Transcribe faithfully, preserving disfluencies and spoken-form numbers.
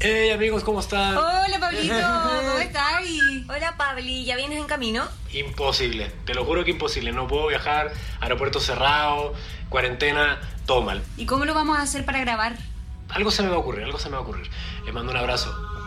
Hey amigos, ¿cómo están? Hola Pablito, ¿cómo estás? Hola Pabli, ¿ya vienes en camino? Imposible, te lo juro que imposible. No puedo viajar, aeropuerto cerrado, cuarentena, todo mal. ¿Y cómo lo vamos a hacer para grabar? Algo se me va a ocurrir, algo se me va a ocurrir. Les mando un abrazo.